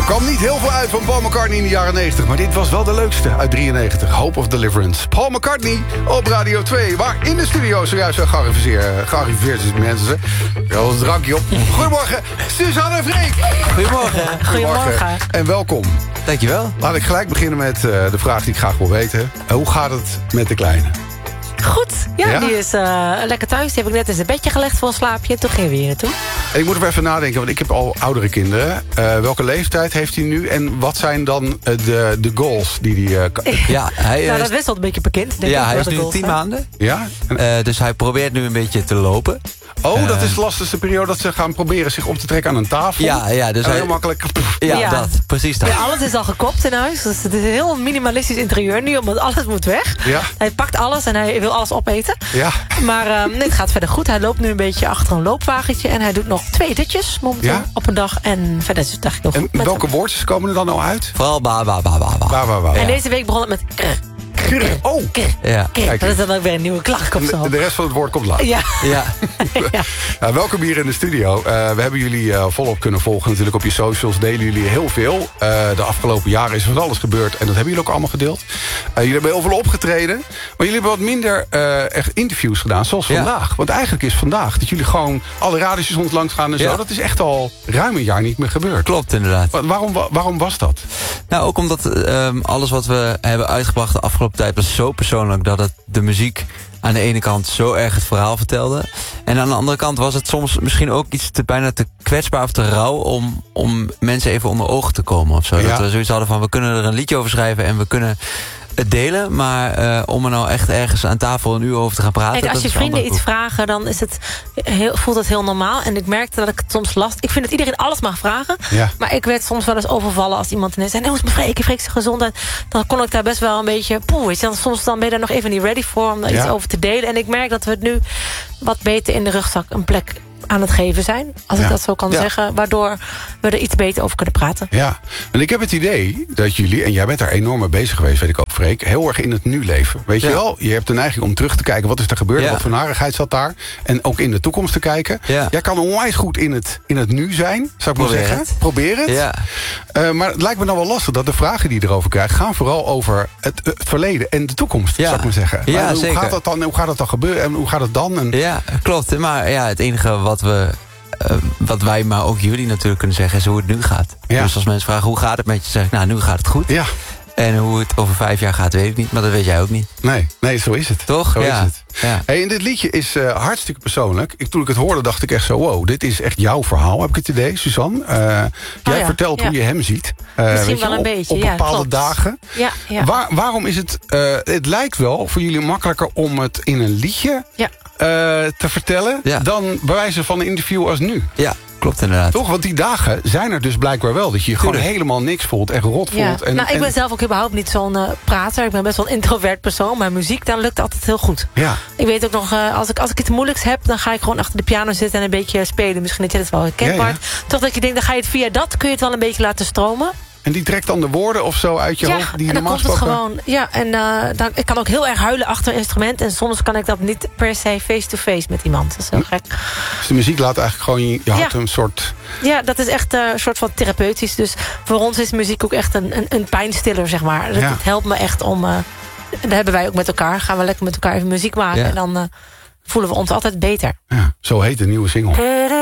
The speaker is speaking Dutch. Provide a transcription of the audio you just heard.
kwam niet heel veel uit van Paul McCartney in de jaren 90... maar dit was wel de leukste uit 93. Hope of Deliverance. Paul McCartney op Radio 2... waar in de studio zojuist gearriveerd is mensen. Wel een drankje op. Goedemorgen, Suzanne en Freek. Goedemorgen. Goedemorgen. En welkom. Dankjewel. Laat ik gelijk beginnen met de vraag die ik graag wil weten. Hoe gaat het met de kleine? Goed, Ja? die is lekker thuis. Die heb ik net in zijn bedje gelegd voor een slaapje. Toen gingen we hier naartoe. Ik moet er even nadenken, want ik heb al oudere kinderen. Welke leeftijd heeft hij nu? En wat zijn dan de goals die hij... Ja, hij Dat wisselt een beetje per kind. hij is nu 10 maanden. Ja? Dus hij probeert nu een beetje te lopen. Dat is de lastigste periode dat ze gaan proberen zich op te trekken aan een tafel. Ja, dus en hij... heel makkelijk... Ja, precies dat. Ja, alles is al gekopt in huis. Dus het is een heel minimalistisch interieur nu, omdat alles moet weg. Ja. Hij pakt alles en hij wil alles opeten. Ja. Maar het gaat verder goed. Hij loopt nu een beetje achter een loopwagentje. En hij doet nog 2 ditjes momenteel op een dag. En verder is het eigenlijk heel goed. En welke woordjes komen er dan nou uit? Vooral ba. En deze week begon het met Oh, Ja. kijk dat eens. is dan ook weer een nieuwe klank of zo. De rest van het woord komt later. Ja. Ja. Ja. Nou, welkom hier in de studio. We hebben jullie volop kunnen volgen. Natuurlijk op je socials delen jullie heel veel. De afgelopen jaren is van alles gebeurd. En dat hebben jullie ook allemaal gedeeld. Jullie hebben heel veel opgetreden. Maar jullie hebben wat minder echt interviews gedaan. Zoals vandaag. Want eigenlijk is vandaag dat jullie gewoon alle radiostations langs gaan en zo. Ja. Dat is echt al ruim een jaar niet meer gebeurd. Klopt, inderdaad. Waarom was dat? Nou, ook omdat alles wat we hebben uitgebracht de afgelopen tijd was zo persoonlijk dat het de muziek aan de ene kant zo erg het verhaal vertelde. En aan de andere kant was het soms misschien ook iets bijna te kwetsbaar of te rauw om mensen even onder ogen te komen of zo. Ja. Dat we zoiets hadden van, we kunnen er een liedje over schrijven en we kunnen het delen, maar om er nou echt ergens aan tafel een uur over te gaan praten... Kijk, als dat je is vrienden wel iets vragen, dan is het voelt het heel normaal. En ik merkte dat ik het soms last... Ik vind dat iedereen alles mag vragen. Ja. Maar ik werd soms wel eens overvallen als iemand ineens zei... hoe is mijn Freek's gezondheid? Dan kon ik daar best wel een beetje... soms dan ben je daar nog even niet ready voor om daar iets over te delen. En ik merk dat we het nu wat beter in de rugzak een plek aan het geven zijn. Als ik dat zo kan zeggen. Waardoor we er iets beter over kunnen praten. Ja, en ik heb het idee dat jullie, en jij bent daar enorm mee bezig geweest, weet ik ook, Freek, heel erg in het nu leven. Weet je wel? Je hebt de neiging om terug te kijken, wat is er gebeurd, wat voor narigheid zat daar. En ook in de toekomst te kijken. Ja. Jij kan onwijs goed in het nu zijn, zou ik maar zeggen. Probeer het. Ja. Maar het lijkt me nou wel lastig dat de vragen die je erover krijgt gaan vooral over het verleden en de toekomst, zou ik maar zeggen. Ja, maar zeker. Hoe gaat dat dan gebeuren en hoe gaat het dan? En... Ja, klopt. Maar ja, het enige wat wij, maar ook jullie natuurlijk kunnen zeggen, is hoe het nu gaat. Ja. Dus als mensen vragen, hoe gaat het met je? Zeg ik, nou, nu gaat het goed. Ja. En hoe het over 5 jaar gaat, weet ik niet. Maar dat weet jij ook niet. Nee, zo is het. Toch? Zo Ja. is het. Ja. Hey, en dit liedje is hartstikke persoonlijk. Toen ik het hoorde, dacht ik echt zo... wow, dit is echt jouw verhaal, heb ik het idee, Suzanne. Jij vertelt hoe je hem ziet. Misschien wel een beetje, op bepaalde klopt. dagen. Ja. Waarom is het... het lijkt wel voor jullie makkelijker om het in een liedje te vertellen... dan bij wijze van een interview als nu. Ja, klopt inderdaad. Toch? Want die dagen zijn er dus blijkbaar wel. Dat je gewoon helemaal niks voelt en rot voelt. En, ik ben zelf ook überhaupt niet zo'n prater. Ik ben best wel een introvert persoon. Maar muziek, dan lukt altijd heel goed. Ja. Ik weet ook nog, als ik het moeilijks heb... dan ga ik gewoon achter de piano zitten en een beetje spelen. Misschien dat je dat wel herkent, Bart. Toch dat je denkt, dan ga je het via dat... kun je het wel een beetje laten stromen. En die trekt dan de woorden of zo uit je hoofd? Die en dan normaal komt het gesproken... gewoon... Ja, en ik kan ook heel erg huilen achter een instrument. En soms kan ik dat niet per se face-to-face met iemand. Dat is heel gek. Dus de muziek laat eigenlijk gewoon je hart een soort... Ja, dat is echt een soort van therapeutisch. Dus voor ons is muziek ook echt een pijnstiller, zeg maar. Het helpt me echt om... dat hebben wij ook met elkaar. Gaan we lekker met elkaar even muziek maken. En dan voelen we ons altijd beter. Ja, zo heet de nieuwe single.